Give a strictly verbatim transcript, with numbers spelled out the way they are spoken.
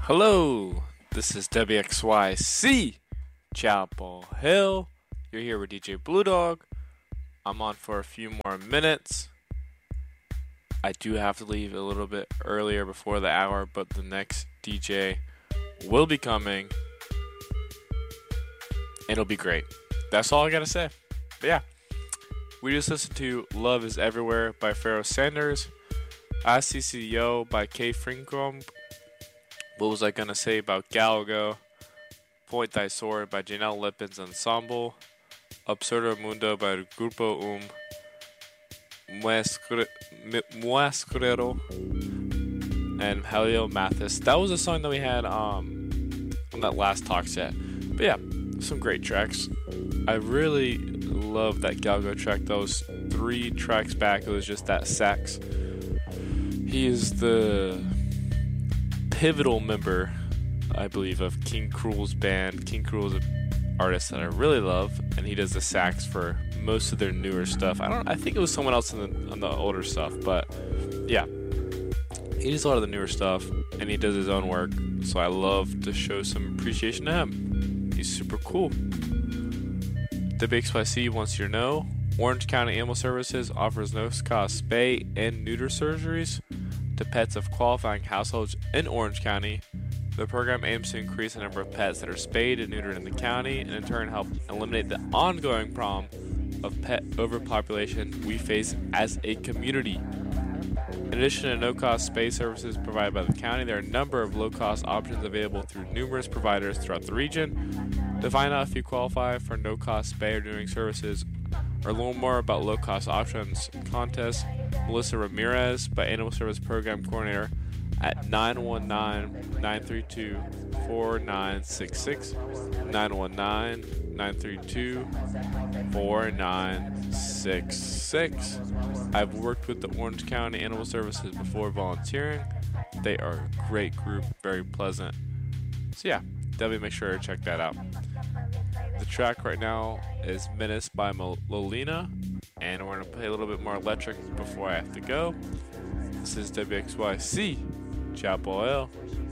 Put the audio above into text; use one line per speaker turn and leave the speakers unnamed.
Hello, this is W X Y C Chapel Hill. You're here with D J Blue Dog. I'm on for a few more minutes. I do have to leave a little bit earlier before the hour, but the next D J will be coming. It'll be great. That's all I gotta say. But yeah, we just listened to Love Is Everywhere by Pharoah Sanders, I C C Yo by K. Frincom. What was I gonna say about Galago? Point Thy Sword by Janelle Lippin's Ensemble, Absurdo Mundo by Grupo Um, Muescrero, and Helio Mathis. That was a song that we had um on that last talk set. But yeah, some great tracks. I really love that Galgo track. Those three tracks back, it was just that sax. He is the pivotal member, I believe, of King Cruel's band. King Cruel is an artist that I really love, and he does the sax for most of their newer stuff. I don't. I think it was someone else in the, on the older stuff, but yeah, he does a lot of the newer stuff, and he does his own work. So I love to show some appreciation to him. He's super cool. W X Y C wants you to know: Orange County Animal Services offers no-cost spay and neuter surgeries to pets of qualifying households in Orange County. The program aims to increase the number of pets that are spayed and neutered in the county, and in turn help eliminate the ongoing problem of pet overpopulation we face as a community. In addition to no-cost spay services provided by the county, there are a number of low-cost options available through numerous providers throughout the region. To find out if you qualify for no-cost spay or neutering services, or learn more about low-cost options, contact Melissa Ramirez, by Animal Service Program Coordinator, at nine one nine, nine three two, four nine six six, nine one nine, nine three two, four nine six six. I've worked with the Orange County Animal Services before volunteering. They are a great group, very pleasant. So yeah, definitely make sure to check that out. The track right now is Menace by Lolina, and we're going to play a little bit more electric before I have to go. This is W X Y C Chapel Hill.